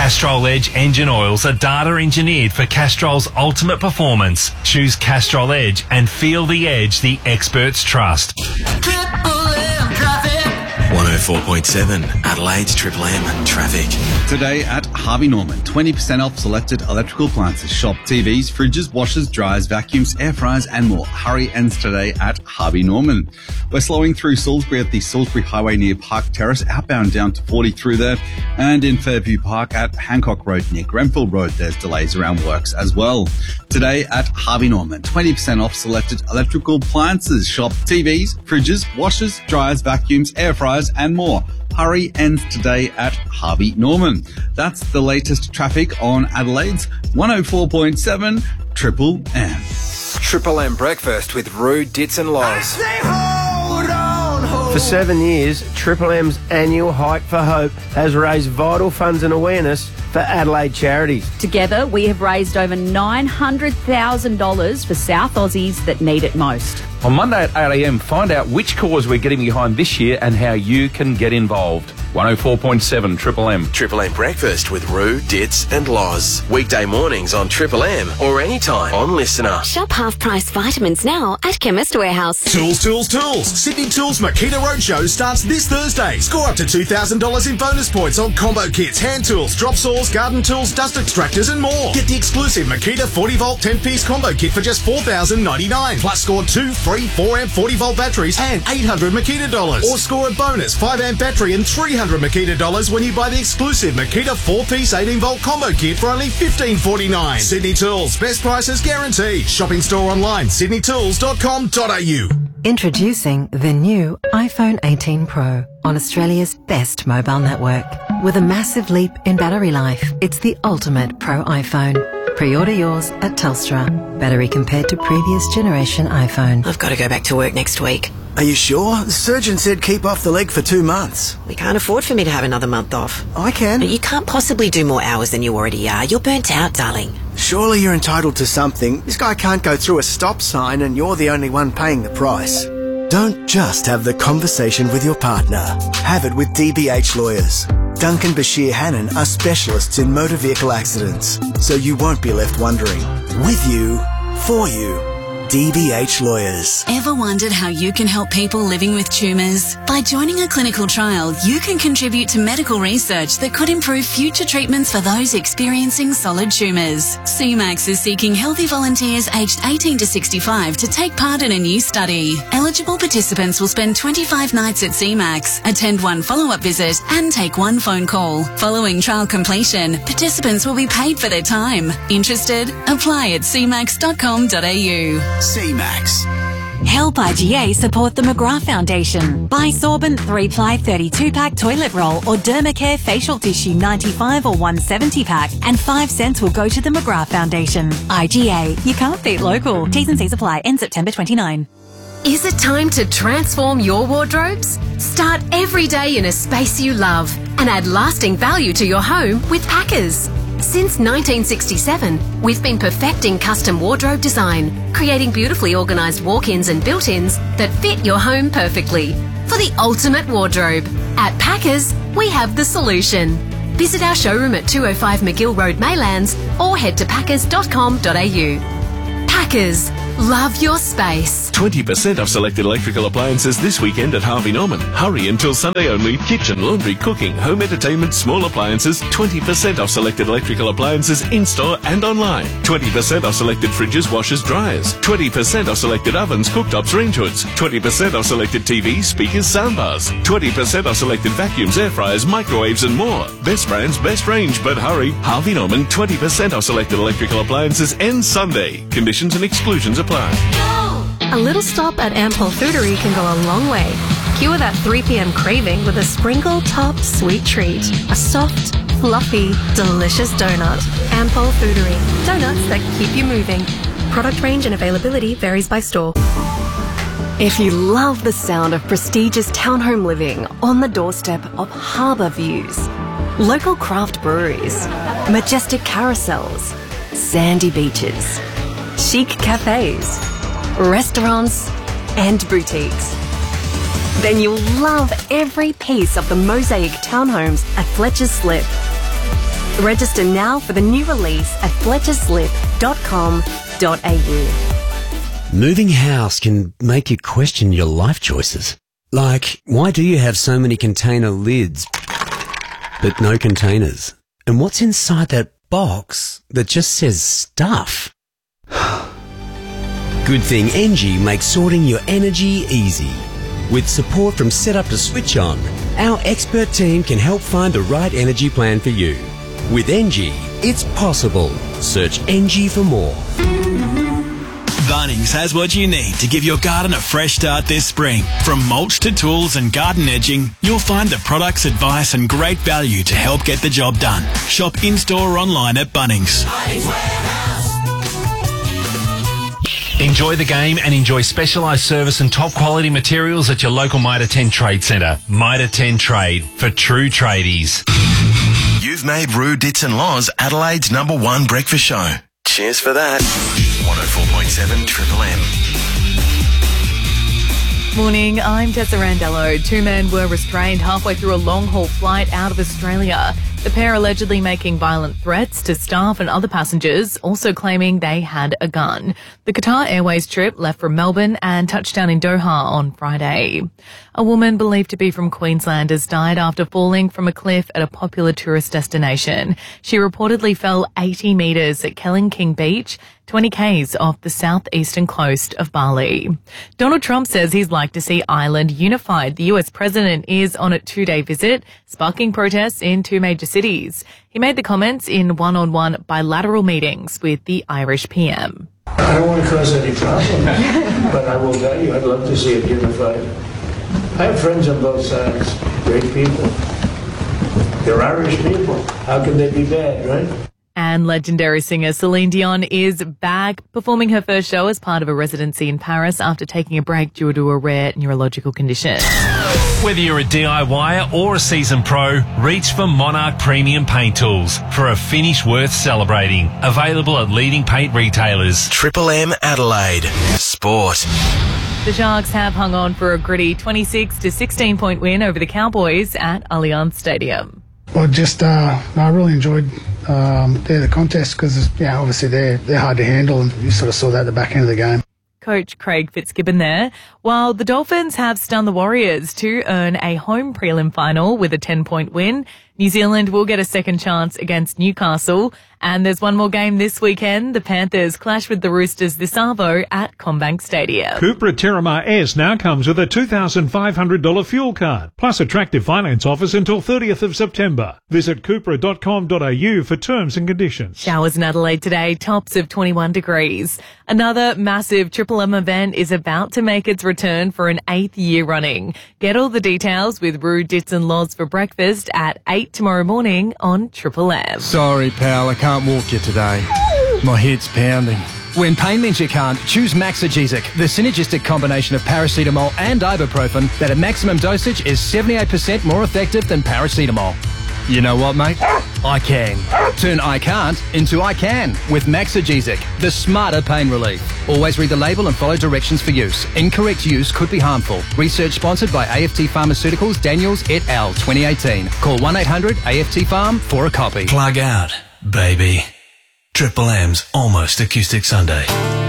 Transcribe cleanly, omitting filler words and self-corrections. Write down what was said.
Castrol Edge engine oils are data engineered for Castrol's ultimate performance. Choose Castrol Edge and feel the edge the experts trust. 104.7 Adelaide's Triple M traffic. Today at Harvey Norman, 20% off selected electrical appliances. Shop TVs, fridges, washers, dryers, vacuums, air fryers and more. Hurry ends today at Harvey Norman. We're slowing through Salisbury at the Salisbury Highway near Park Terrace, outbound down to 40 through there, and in Fairview Park at Hancock Road near Grenfell Road. There's delays around works as well. Today at Harvey Norman, 20% off selected electrical appliances. Shop TVs, fridges, washers, dryers, vacuums, air fryers and more. Hurry ends today at Harvey Norman. That's the latest traffic on Adelaide's 104.7 Triple M. Triple M breakfast with Roo, Dits and Loz. For 7 years, Triple M's annual Hike for Hope has raised vital funds and awareness for Adelaide charities. Together, we have raised over $900,000 for South Aussies that need it most. On Monday at 8 a.m, find out which cause we're getting behind this year and how you can get involved. 104.7 Triple M. Triple M breakfast with Roo, Dits and Loz. Weekday mornings on Triple M or anytime on Listener. Shop half-price vitamins now at Chemist Warehouse. Tools, tools, tools. Sydney Tools Makita Roadshow starts this Thursday. Score up to $2,000 in bonus points on combo kits, hand tools, drop saws, garden tools, dust extractors and more. Get the exclusive Makita 40-volt 10-piece combo kit for just $4,099. Plus score 2 free 4-amp 40-volt batteries and $800 Makita dollars. Or score a bonus 5-amp battery and $300 Makita dollars when you buy the exclusive Makita 4-piece 18-volt combo kit for only $15.49. Sydney Tools, best prices guaranteed. Shopping store online, sydneytools.com.au. Introducing the new iPhone 18 Pro on Australia's best mobile network. With a massive leap in battery life, it's the ultimate Pro iPhone. Pre-order yours at Telstra. Battery compared to previous generation iPhone. I've got to go back to work next week. Are you sure? The surgeon said keep off the leg for 2 months. We can't afford for me to have another month off. I can. But you can't possibly do more hours than you already are. You're burnt out, darling. Surely you're entitled to something. This guy can't go through a stop sign and you're the only one paying the price. Don't just have the conversation with your partner. Have it with DBH Lawyers. Duncan Bashir Hannon are specialists in motor vehicle accidents, so you won't be left wondering. With you, for you. DBH Lawyers. Ever wondered how you can help people living with tumours? By joining a clinical trial, you can contribute to medical research that could improve future treatments for those experiencing solid tumours. CMAX is seeking healthy volunteers aged 18 to 65 to take part in a new study. Eligible participants will spend 25 nights at CMAX, attend 1 follow-up visit and take 1 phone call. Following trial completion, participants will be paid for their time. Interested? Apply at cmax.com.au. CMAX. Help IGA support the McGrath Foundation. Buy Sorbent 3-ply 32-pack toilet roll or Dermacare facial tissue 95 or 170-pack and 5 cents will go to the McGrath Foundation. IGA. You can't beat local. T's and C's apply. End September 29. Is it time to transform your wardrobes? Start every day in a space you love and add lasting value to your home with Packers. Since 1967, we've been perfecting custom wardrobe design, creating beautifully organised walk-ins and built-ins that fit your home perfectly. For the ultimate wardrobe, at Packers, we have the solution. Visit our showroom at 205 McGill Road, Maylands, or head to packers.com.au. Packers, love your space. 20% off selected electrical appliances this weekend at Harvey Norman. Hurry until Sunday only. Kitchen, laundry, cooking, home entertainment, small appliances. 20% off selected electrical appliances in-store and online. 20% off selected fridges, washers, dryers. 20% off selected ovens, cooktops, range hoods. 20% off selected TVs, speakers, soundbars. 20% off selected vacuums, air fryers, microwaves and more. Best brands, best range, but hurry. Harvey Norman, 20% off selected electrical appliances ends Sunday. Conditions and exclusions apply. A little stop at Ampol Foodery can go a long way. Cure that 3 p.m. craving with a sprinkle-topped sweet treat. A soft, fluffy, delicious donut. Ampol Foodery. Donuts that keep you moving. Product range and availability varies by store. If you love the sound of prestigious townhome living on the doorstep of harbour views, local craft breweries, majestic carousels, sandy beaches, chic cafes, restaurants and boutiques, then you'll love every piece of the mosaic townhomes at Fletcher's Slip. Register now for the new release at fletcherslip.com.au. Moving house can make you question your life choices. Like, why do you have so many container lids, but no containers? And what's inside that box that just says stuff? Good thing Engie makes sorting your energy easy. With support from setup to switch on, our expert team can help find the right energy plan for you. With Engie, it's possible. Search Engie for more. Bunnings has what you need to give your garden a fresh start this spring. From mulch to tools and garden edging, you'll find the products, advice and great value to help get the job done. Shop in-store or online at Bunnings. Enjoy the game and enjoy specialised service and top quality materials at your local Mitre 10 Trade Centre. Mitre 10 Trade, for true tradies. You've made Roo, Dits and Loz Adelaide's #1 breakfast show. Cheers for that. 104.7 Triple M. Morning, I'm Tessa Randello. 2 men were restrained halfway through a long-haul flight out of Australia. The pair allegedly making violent threats to staff and other passengers, also claiming they had a gun. The Qatar Airways trip left from Melbourne and touched down in Doha on Friday. A woman believed to be from Queensland has died after falling from a cliff at a popular tourist destination. She reportedly fell 80 metres at Kelling King Beach, 20 k's off the southeastern coast of Bali. Donald Trump says he'd like to see Ireland unified. The US president is on a 2-day visit, sparking protests in 2 major cities. He made the comments in one-on-one bilateral meetings with the Irish PM. I don't want to cause any problem, but I will tell you, I'd love to see it unified. I have friends on both sides, great people. They're Irish people. How can they be bad, right? And legendary singer Celine Dion is back, performing her first show as part of a residency in Paris after taking a break due to a rare neurological condition. Whether you're a DIYer or a seasoned pro, reach for Monarch Premium Paint Tools for a finish worth celebrating. Available at leading paint retailers. Triple M Adelaide. Sport. The Sharks have hung on for a gritty 26-16 point win over the Cowboys at Allianz Stadium. Well, just I really enjoyed the contest because obviously they're hard to handle, and you sort of saw that at the back end of the game. Coach Craig Fitzgibbon there. While the Dolphins have stunned the Warriors to earn a home prelim final with a 10-point win, New Zealand will get a second chance against Newcastle. And there's one more game this weekend. The Panthers clash with the Roosters this Arvo at CommBank Stadium. Cupra Terramar S now comes with a $2,500 fuel card, plus attractive finance offers until 30th of September. Visit cupra.com.au for terms and conditions. Showers in Adelaide today, tops of 21 degrees. Another massive Triple M event is about to make its return for an 8th year running. Get all the details with Roo, Dits and Loz for breakfast at 8 tomorrow morning on Triple M. Sorry, pal, I can't walk you today. My head's pounding. When pain means you can't, choose Maxigesic, the synergistic combination of paracetamol and ibuprofen that at maximum dosage is 78% more effective than paracetamol. You know what, mate? I can. Turn I can't into I can with Maxigesic, the smarter pain relief. Always read the label and follow directions for use. Incorrect use could be harmful. Research sponsored by AFT Pharmaceuticals, Daniels et al. 2018. Call 1-800-AFT-PHARM for a copy. Plug out, baby. Triple M's Almost Acoustic Sunday.